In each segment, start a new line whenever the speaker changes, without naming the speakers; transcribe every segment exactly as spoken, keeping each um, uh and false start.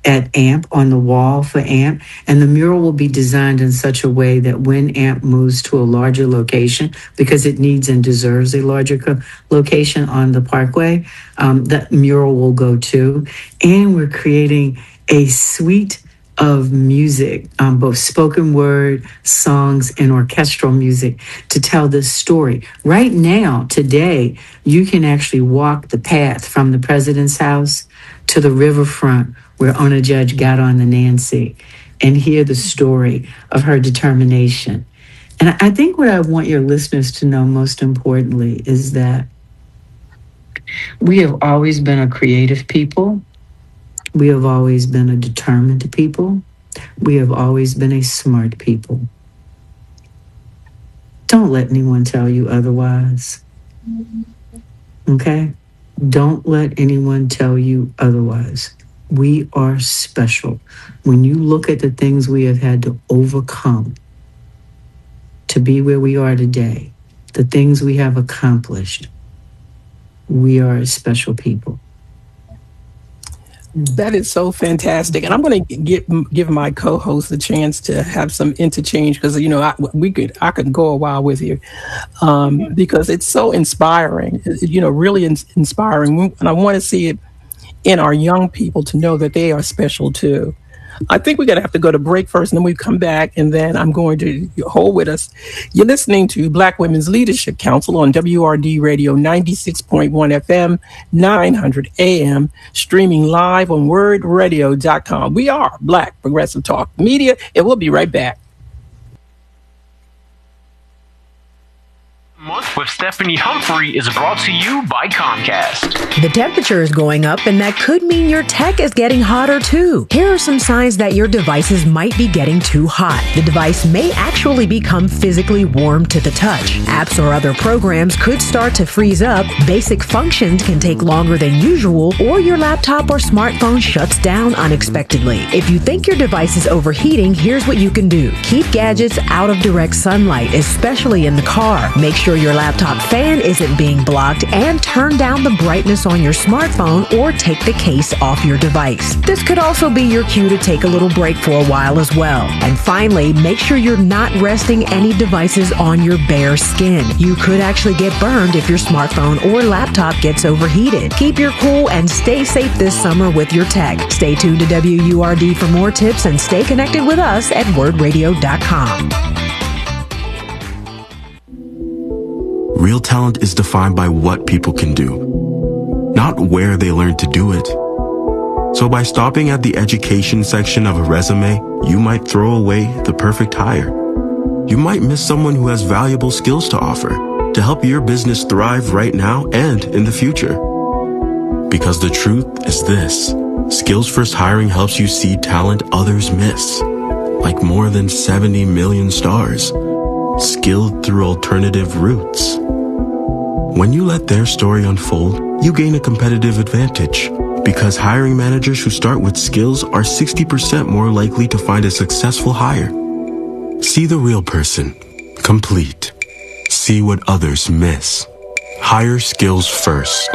at AMP, on the wall for AMP. And the mural will be designed in such a way that when AMP moves to a larger location, because it needs and deserves a larger co- location on the Parkway, um, that mural will go too. And we're creating a suite of music, um, both spoken word, songs, and orchestral music to tell this story. Right now, today, you can actually walk the path from the president's house to the riverfront where Ona Judge got on the Nancy and hear the story of her determination. And I think what I want your listeners to know most importantly is that we have always been a creative people. We have always been a determined people. We have always been a smart people. Don't let anyone tell you otherwise. Okay? Don't let anyone tell you otherwise. We are special. When you look at the things we have had to overcome to be where we are today, the things we have accomplished, we are a special people.
That is so fantastic, and I'm going to give give my co-host a chance to have some interchange because you know I, we could I could go a while with you um, because it's so inspiring, you know, really in, inspiring, and I want to see it in our young people to know that they are special too. I think we're going to have to go to break first, and then we come back, and then I'm going to hold with us. You're listening to Black Women's Leadership Council on W R D Radio ninety-six point one F M, nine hundred A M, streaming live on word radio dot com. We are Black Progressive Talk Media, and we'll be right back.
Month with Stephanie Humphrey is brought to you by Comcast.
The temperature is going up, and that could mean your tech is getting hotter too. Here are some signs that your devices might be getting too hot. The device may actually become physically warm to the touch. Apps or other programs could start to freeze up. Basic functions can take longer than usual, or your laptop or smartphone shuts down unexpectedly. If you think your device is overheating, here's what you can do. Keep gadgets out of direct sunlight, especially in the car. Make sure your laptop fan isn't being blocked, and turn down the brightness on your smartphone or take the case off your device. This could also be your cue to take a little break for a while as well. And finally, make sure you're not resting any devices on your bare skin. You could actually get burned if your smartphone or laptop gets overheated. Keep your cool and stay safe this summer with your tech. Stay tuned to W U R D for more tips and stay connected with us at word radio dot com.
Real talent is defined by what people can do, not where they learn to do it. So by stopping at the education section of a resume, you might throw away the perfect hire. You might miss someone who has valuable skills to offer to help your business thrive right now and in the future. Because the truth is this: Skills First Hiring helps you see talent others miss, like more than seventy million stars, skilled through alternative routes. When you let their story unfold, you gain a competitive advantage, because hiring managers who start with skills are sixty percent more likely to find a successful hire. See the real person, complete. See what others miss. Hire skills first.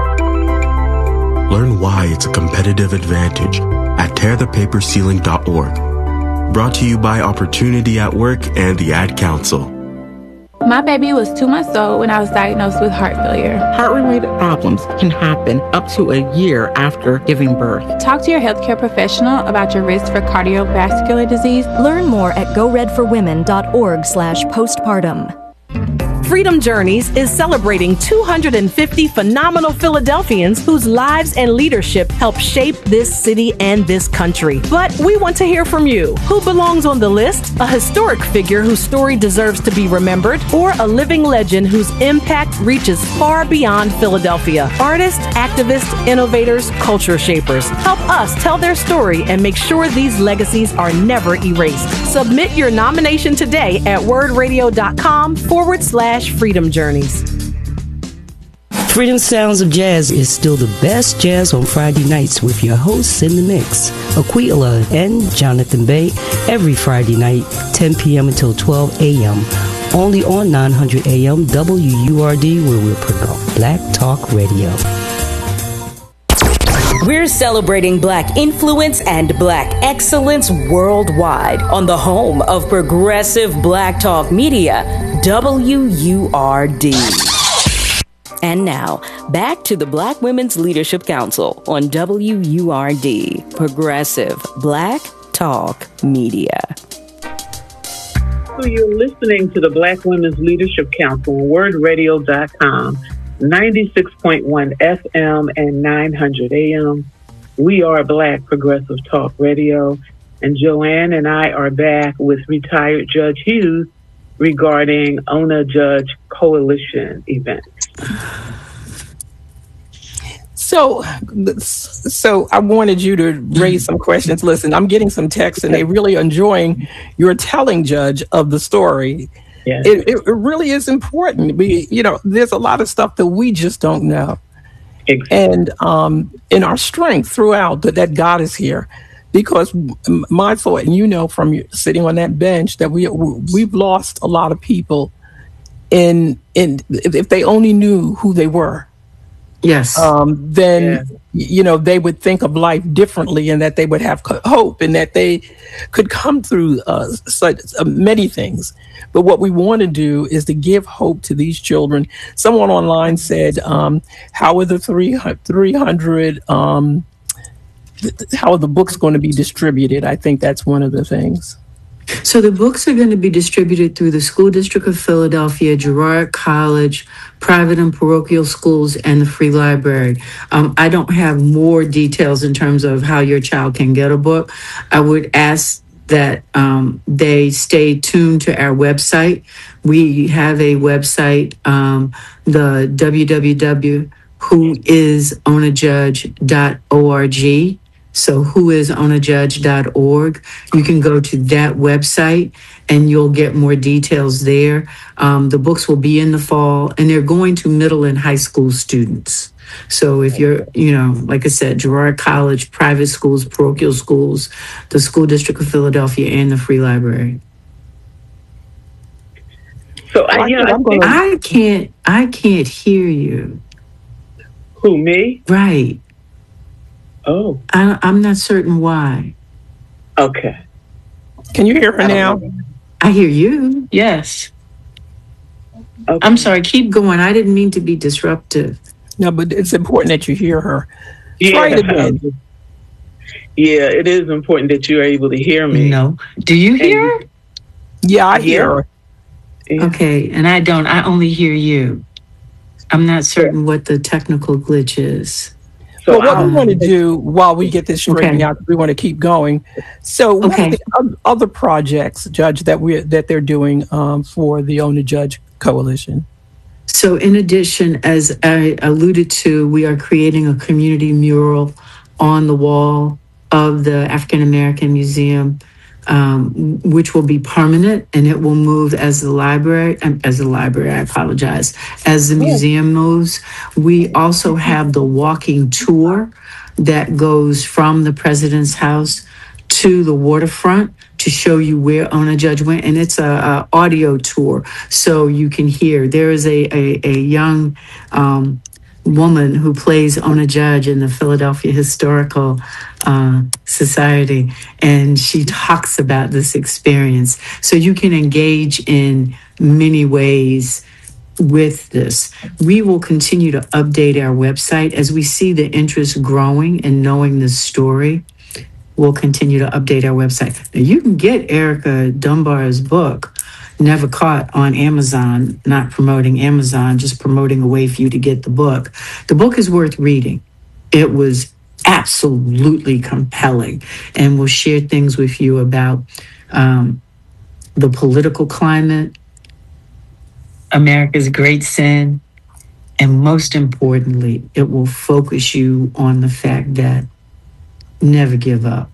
Learn why it's a competitive advantage at tear the paper ceiling dot org. Brought to you by Opportunity at Work and the Ad Council.
My baby was two months old when I was diagnosed with heart failure.
Heart-related problems can happen up to a year after giving birth.
Talk to your healthcare professional about your risk for cardiovascular disease.
Learn more at go red for women dot org slash postpartum.
Freedom Journeys is celebrating two hundred fifty phenomenal Philadelphians whose lives and leadership help shape this city and this country. But we want to hear from you. Who belongs on the list? A historic figure whose story deserves to be remembered, or a living legend whose impact reaches far beyond Philadelphia? Artists, activists, innovators, culture shapers. Help us tell their story and make sure these legacies are never erased. Submit your nomination today at word radio dot com forward slash Freedom Journeys.
Freedom Sounds of Jazz is still the best jazz on Friday nights with your hosts in the mix, Aquila and Jonathan Bay, every Friday night, ten p.m. until twelve a.m. Only on nine hundred A M W U R D, where we're promoting Black Talk Radio.
We're celebrating Black influence and Black excellence worldwide on the home of progressive Black talk media, W U R D. And now, back to the Black Women's Leadership Council on W U R D, Progressive Black Talk Media.
So you're listening to the Black Women's Leadership Council on word radio dot com, ninety-six point one F M and nine hundred A M. We are Black Progressive Talk Radio, and Joanne and I are back with retired Judge Hughes regarding Ona Judge Coalition events.
So, so I wanted you to raise some questions. Listen, I'm getting some texts, and they really enjoying your telling, Judge, of the story. Yeah. It, it, it really is important. We, you know, there's a lot of stuff that we just don't know, exactly. and um, in our strength throughout that, that God is here. Because my thought, and you know, from sitting on that bench, that we we've lost a lot of people. In in if they only knew who they were.
Yes.
Um, then, yeah. you know, they would think of life differently, and that they would have hope, and that they could come through uh, such uh, many things. But what we want to do is to give hope to these children. Someone online said, um, how are the three hundred, um, th- how are the books going to be distributed? I think that's one of the things.
So the books are going to be distributed through the School District of Philadelphia, Girard College, private and parochial schools, and the Free Library. Um, I don't have more details in terms of how your child can get a book. I would ask that um, they stay tuned to our website. We have a website, um, the w w w dot who is ona judge dot org. So who is ona judge dot org. You can go to that website and you'll get more details there. Um, the books will be in the fall, and they're going to middle and high school students. So if you're, you know, like I said, Girard College, private schools, parochial schools, the School District of Philadelphia, and the Free Library.
So I, you know, I, think-
I can't, I can't hear you.
Who, me?
Right.
Oh.
I, I'm not certain why.
Okay.
Can you hear her now?
know.
I hear you. Yes.
Okay.
I'm sorry. Keep going. I didn't mean to be disruptive.
No, but it's important that you hear her.
Yeah.
Try it again.
Yeah, it is important that you're able to hear me.
No. Do you hear her?
Yeah, I hear her.
Yeah.
Okay, and I don't. I only hear you. I'm not certain what the technical glitch is.
So well, what um, we want to do while we get this straightened
okay.
out, we want to keep going. So,
okay.
what are the other projects, Judge, that we that they're doing um, for the Ona Judge Coalition?
So, in addition, as I alluded to, we are creating a community mural on the wall of the African American Museum, um, which will be permanent, and it will move as the library, as the library, I apologize, as the museum moves. We also have the walking tour that goes from the President's House to the waterfront to show you where Ona Judge went, and it's a, a audio tour, so you can hear. There is a, a, a young um, woman who plays Ona Judge in the Philadelphia Historical uh, Society, and she talks about this experience. So you can engage in many ways with this. We will continue to update our website as we see the interest growing in knowing this story. We'll continue to update our website. Now, you can get Erica Dunbar's book, Never Caught, on Amazon, not promoting Amazon, just promoting a way for you to get the book. The book is worth reading. It was absolutely compelling, and we'll share things with you about um, the political climate, America's great sin, and most importantly, it will focus you on the fact that never give up.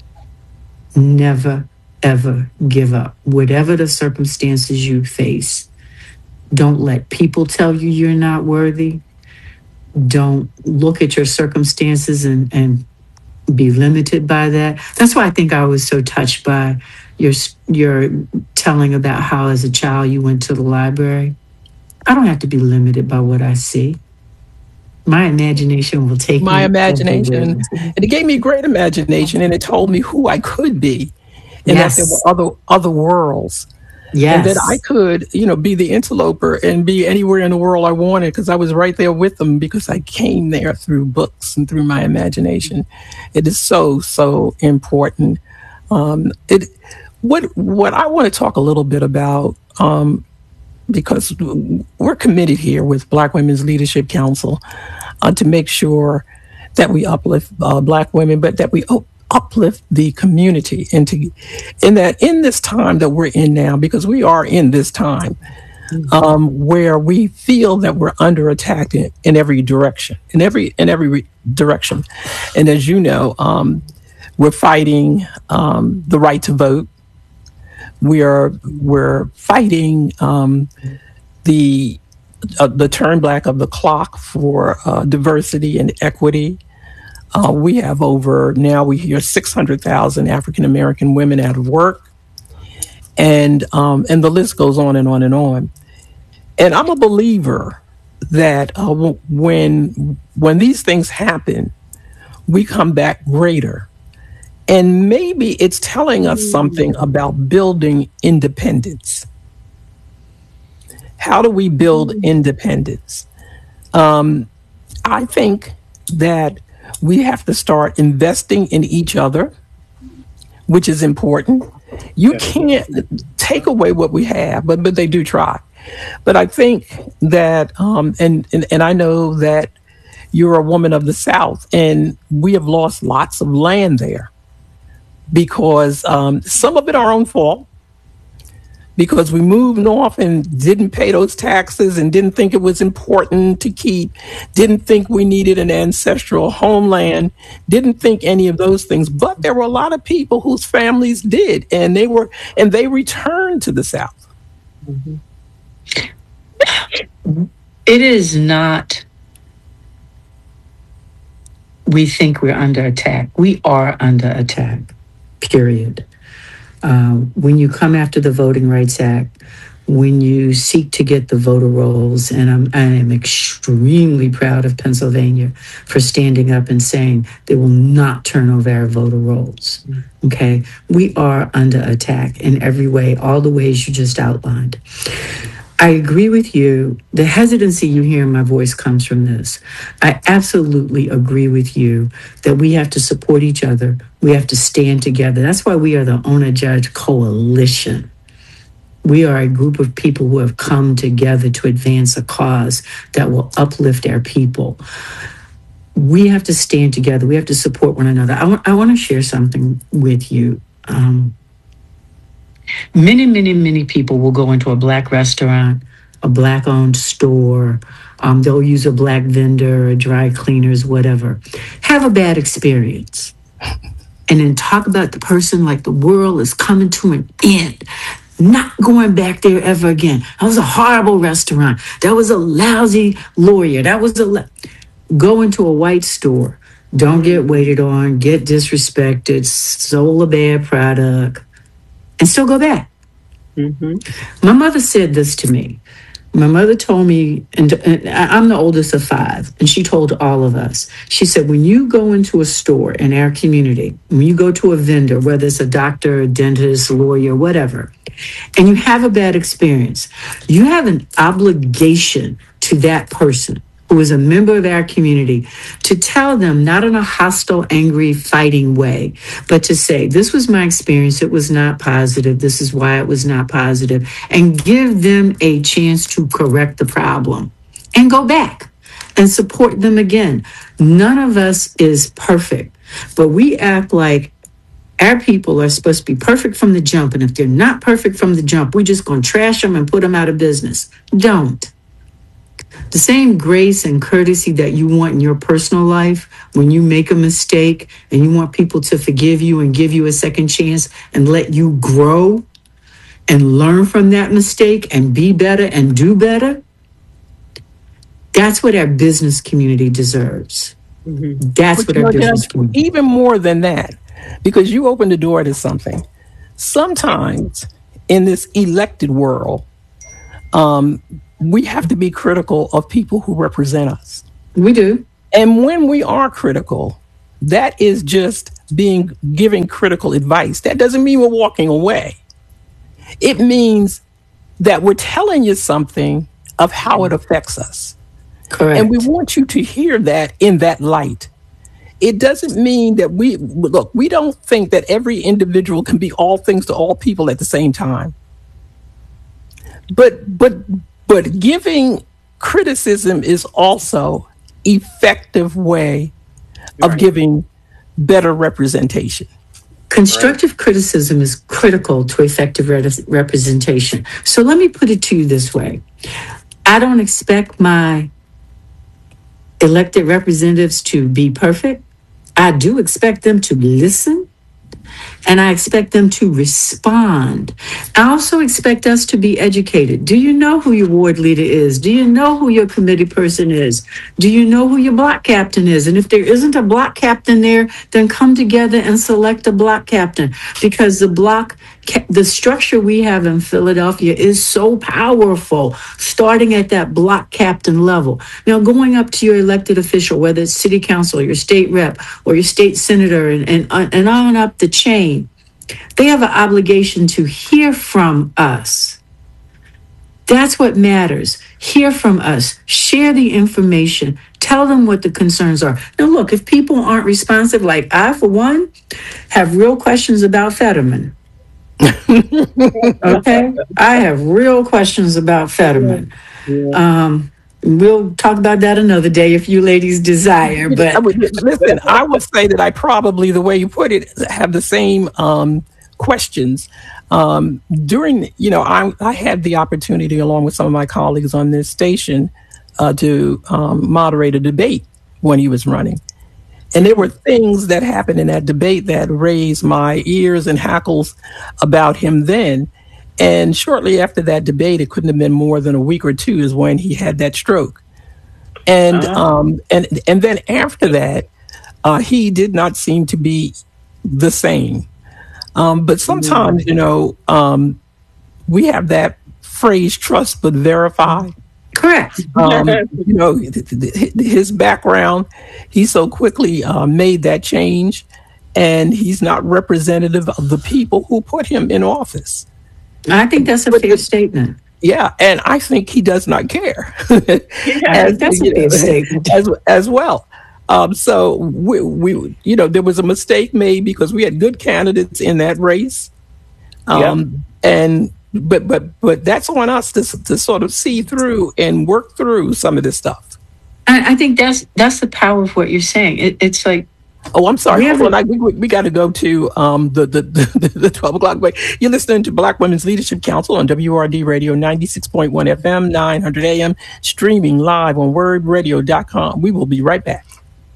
Never, ever give up. Whatever the circumstances you face, don't let people tell you you're not worthy. Don't look at your circumstances and, and be limited by that. That's why I think I was so touched by your, your telling about how as a child you went to the library. I don't have to be limited by what I see. My imagination will take
my
me
imagination. And it gave me great imagination, and it told me who I could be, and
Yes.
that there were other other worlds.
Yes.
And that I could, you know, be the interloper and be anywhere in the world I wanted, because I was right there with them, because I came there through books and through my imagination. It is so, so important. Um, it what what I want to talk a little bit about, um, because we're committed here with Black Women's Leadership Council uh, to make sure that we uplift uh, Black women, but that we op- uplift the community, and to, in that in this time that we're in now, because we are in this time um, where we feel that we're under attack in, in every direction, in every in every re- direction, and as you know, um, we're fighting um, the right to vote. We are we're fighting um, the uh, the turn back of the clock for uh, diversity and equity. Uh, we have over now we hear six hundred thousand African American women out of work, and um, and the list goes on and on and on. And I'm a believer that uh, w- when when these things happen, we come back greater. And maybe it's telling us something about building independence. How do we build independence? Um, I think that we have to start investing in each other, which is important. You can't take away what we have, but but they do try. But I think that, um, and, and and I know that you're a woman of the South, and we have lost lots of land there, because um, some of it our own fault, because we moved north and didn't pay those taxes and didn't think it was important to keep, didn't think we needed an ancestral homeland, didn't think any of those things. But there were a lot of people whose families did, and they were, and they returned to the South.
Mm-hmm. It is not, we think we're under attack. We are under attack, period. Um, when you come after the Voting Rights Act, when you seek to get the voter rolls, and I'm, I am extremely proud of Pennsylvania for standing up and saying they will not turn over our voter rolls, okay? We are under attack in every way, all the ways you just outlined. I agree with you. The hesitancy you hear in my voice comes from this. I absolutely agree with you that we have to support each other. We have to stand together. That's why we are the Ona Judge Coalition. We are a group of people who have come together to advance a cause that will uplift our people. We have to stand together. We have to support one another. I, w- I want to share something with you. Um, Many, many, many people will go into a Black restaurant, a Black-owned store. Um, they'll use a Black vendor, or dry cleaners, whatever. Have a bad experience. And then talk about the person like the world is coming to an end. Not going back there ever again. That was a horrible restaurant. That was a lousy lawyer. That was a... La- go into a white store. Don't get waited on. Get disrespected. Sold a bad product. And still go back. Mm-hmm. My mother said this to me. My mother told me, and, and I'm the oldest of five, and she told all of us, she said, when you go into a store in our community, when you go to a vendor, whether it's a doctor, a dentist, lawyer, whatever, and you have a bad experience, you have an obligation to that person who is a member of our community to tell them, not in a hostile, angry, fighting way, but to say, this was my experience, it was not positive, this is why it was not positive, and give them a chance to correct the problem and go back and support them again. None of us is perfect, but we act like our people are supposed to be perfect from the jump, and if they're not perfect from the jump, we're just going to trash them and put them out of business. Don't. The same grace and courtesy that you want in your personal life when you make a mistake and you want people to forgive you and give you a second chance and let you grow and learn from that mistake and be better and do better, that's what our business community deserves. Mm-hmm. That's but what our business community.
Even more than that, because you opened the door to something. Sometimes in this elected world, um, we have to be critical of people who represent us.
We do.
And when we are critical, that is just being giving critical advice. That doesn't mean we're walking away. It means that we're telling you something of how it affects us.
Correct.
And we want you to hear that in that light. It doesn't mean that we, look, we don't think that every individual can be all things to all people at the same time. But, but, but giving criticism is also effective way of
Right.
giving better representation.
Constructive right. criticism is critical to effective re- representation. So let me put it to you this way. I don't expect my elected representatives to be perfect. I do expect them to listen, and I expect them to respond. I also expect us to be educated. Do you know who your ward leader is? Do you know who your committee person is? Do you know who your block captain is? And if there isn't a block captain there, then come together and select a block captain, because the block, the structure we have in Philadelphia is so powerful, starting at that block captain level. Now, going up to your elected official, whether it's city council, your state rep, or your state senator, and, and, and on up the chain, they have an obligation to hear from us. That's what matters. Hear from us. Share the information. Tell them what the concerns are. Now, look, if people aren't responsive, like I, for one, have real questions about Fetterman. Okay? I have real questions about Fetterman. Um, we'll talk about that another day if you ladies desire. But
I would, listen, I would say that I probably, the way you put it, have the same um, questions. Um, during, you know, I, I had the opportunity, along with some of my colleagues on this station, uh, to um, moderate a debate when he was running. And there were things that happened in that debate that raised my ears and hackles about him then. And shortly after that debate, it couldn't have been more than a week or two, is when he had that stroke. And uh-huh. um, and and then after that, uh, he did not seem to be the same. Um, but sometimes, you know, um, we have that phrase, trust but verify.
Correct.
Um, you know, his background, he so quickly uh, made that change, and he's not representative of the people who put him in office.
I think that's a but, fair statement.
Yeah, and I think he does not care.
Yeah, as, that's a fair statement.
As, as well. Um, so we, we, you know, there was a mistake made because we had good candidates in that race, um, yep. and but but but that's on us to to sort of see through and work through some of this stuff.
I, I think that's that's the power of what you're saying. It, it's like,
oh, I'm sorry. Hold on. I, we we got to go to um the the, the the twelve o'clock break. You're listening to Black Women's Leadership Council on W R D Radio ninety-six point one F M, nine hundred A M, streaming live on word radio dot com. We will be right back.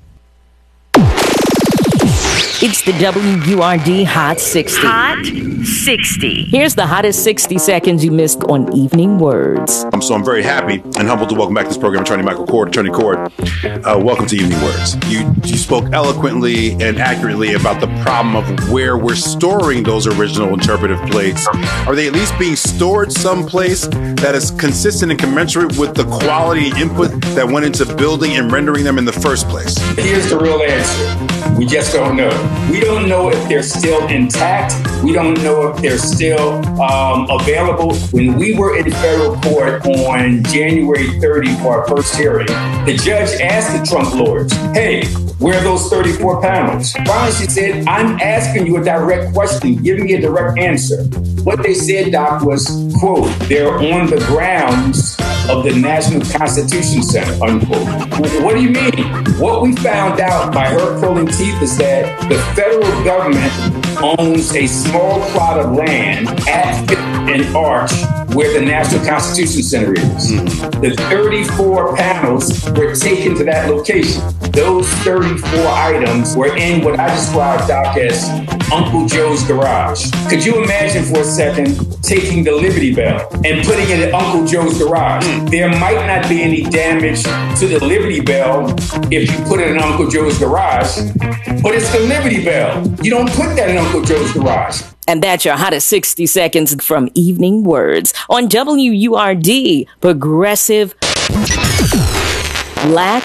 It's the W U R D Hot sixty.
Hot sixty.
Here's the hottest sixty seconds you missed on Evening Words.
Um, so I'm very happy and humbled to welcome back to this program Attorney Michael Cord. Attorney Cord, uh, welcome to Evening Words. You you spoke eloquently and accurately about the problem of where we're storing those original interpretive plates. Are they at least being stored someplace that is consistent and commensurate with the quality input that went into building and rendering them in the first place?
Here's the real answer. We just don't know. We don't know if they're still intact. We don't know if they're still um, available. When we were in federal court on January thirtieth for our first hearing, the judge asked the Trump lawyers, hey, where are those thirty-four panels? Finally, she said, I'm asking you a direct question. Give me a direct answer. What they said, Doc, was, quote, they're on the grounds of the National Constitution Center, unquote. What do you mean? What we found out by her pulling teeth is that the federal government owns a small plot of land at Fifth and Arch where the National Constitution Center is. Mm-hmm. The thirty-four panels were taken to that location. Those thirty-four items were in what I described, Doc, as Uncle Joe's garage. Could you imagine for a second taking the Liberty Bell and putting it at Uncle Joe's garage? Mm. There might not be any damage to the Liberty Bell if you put it in Uncle Joe's garage, but it's the Liberty Bell. You don't put that in Uncle Joe's garage.
And that's your hottest sixty seconds from Evening Words on W U R D, Progressive Black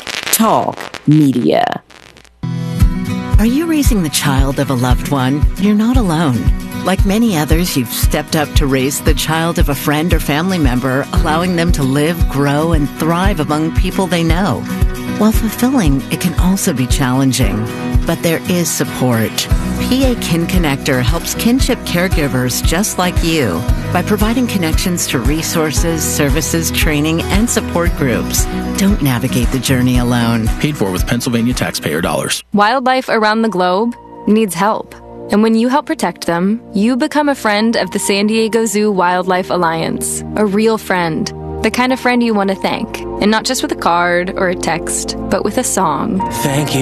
Talk Media.
Are you raising the child of a loved one? You're not alone. Like many others, you've stepped up to raise the child of a friend or family member, allowing them to live, grow, and thrive among people they know. While fulfilling, it can also be challenging. But there is support. P A Kin Connector helps kinship caregivers just like you by providing connections to resources, services, training, and support groups. Don't navigate the journey alone.
Paid for with Pennsylvania taxpayer dollars.
Wildlife around the globe needs help. And when you help protect them, you become a friend of the San Diego Zoo Wildlife Alliance. A real friend. The kind of friend you want to thank. And not just with a card or a text, but with a song.
Thank you